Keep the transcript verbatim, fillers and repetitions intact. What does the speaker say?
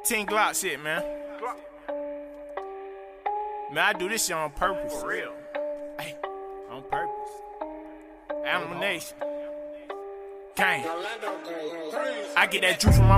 ten Glock shit, man. Man, I do this shit on purpose. For real. Hey, on purpose. Animal Nation. Gang. I get that juice from my